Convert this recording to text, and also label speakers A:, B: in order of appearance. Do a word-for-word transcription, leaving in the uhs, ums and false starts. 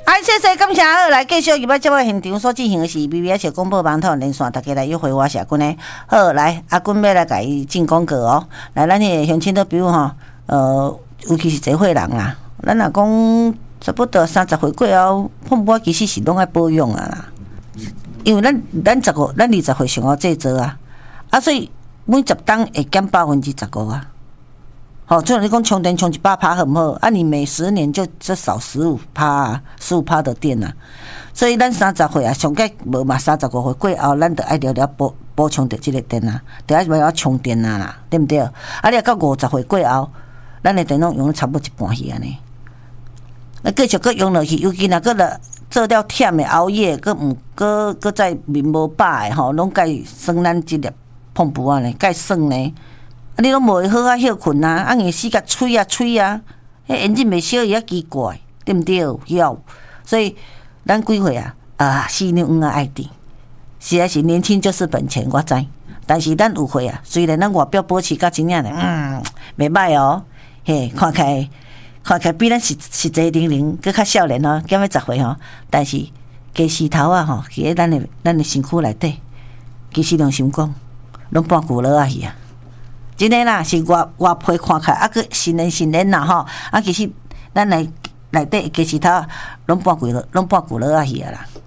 A: 哎，谢谢感谢好，来继续入来节目现场所进行的是 B B S 广播网络连线，大家来约会我社君的。好，来阿君要来甲伊进广告哦。来，咱迄个乡亲都比如吼，呃，尤其是这岁人啦，咱若讲差不多三十岁过后，碰波其实是拢爱保养啊啦。因为咱咱十五，咱二十岁上好制作啊，啊，所以每十档会减百分之十五啊。好，就你讲充电充一百趴很好，啊，你每十年就就少十五趴啊，十五趴的电啊。所以咱三十岁啊，上届无嘛三十五岁过后，咱就爱了了补补充着即个电啊，就爱要充电啊啦，对不对？啊，你到五十岁过后，咱的电脑用差不多一半去安尼。那继续搁用落去，尤其若搁了做了忝的熬夜，搁毋搁搁再面无饱的吼，拢该算咱即粒碰布啊呢，该算呢。啊，你拢无会好啊休困啊，啊硬死甲吹啊吹啊，迄眼睛袂小伊啊奇怪，对毋对？晓，所以咱几岁啊？啊，四年五啊爱定，实在是年轻就是本钱，我知。但是咱有岁啊，虽然咱外表保持甲真正的，嗯，袂歹哦，嘿，看起来看起来比咱实实际年龄搁较少年哦，减要十岁吼。但是加石头啊吼，伫咧咱的咱的身躯内底，其实良心讲，拢半骨落啊去啊。真诶啦，是外外皮看起来啊，个新年新年啦吼，啊，其实咱内内底其实它拢半骨了，拢半骨了啊去啊啦。